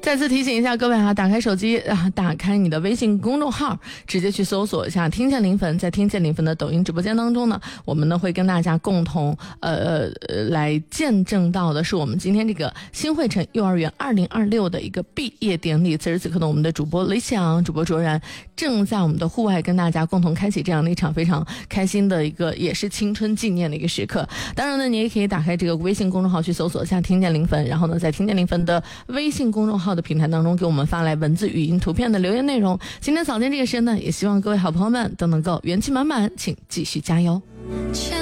再次提醒一下各位啊，打开手机啊，打开你的微信公众号，直接去搜索一下听见零粉。在听见零粉的抖音直播间当中呢，我们呢会跟大家共同来见证到的是我们今天这个新汇城幼儿园2026的一个毕业典礼。此时此刻呢，我们的主播雷翔、主播卓然正在我们的户外跟大家共同开启这样的一场非常开心的一个也是青春纪念的一个时刻。当然呢，你也可以打开这个微信公众号去搜索一下听见零粉，然后呢在听见零粉的微信公众号的平台当中给我们发来文字、语音、图片的留言内容。今天早间这个时间呢，也希望各位好朋友们都能够元气满满，请继续加油。